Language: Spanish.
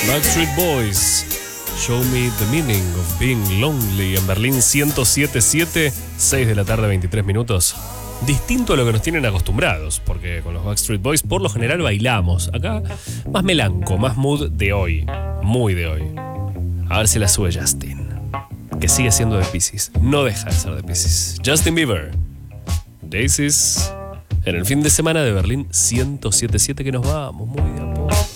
Backstreet Boys, Show Me the Meaning of Being Lonely en Berlín 107.7, 6 de la tarde, 23 minutos. Distinto a lo que nos tienen acostumbrados, porque con los Backstreet Boys por lo general bailamos. Acá más melanco, más mood de hoy, muy de hoy. A ver si la sube Justin, que sigue siendo de Piscis, no deja de ser de Piscis. Justin Bieber, Daisies, en el fin de semana de Berlín 107.7 que nos vamos muy de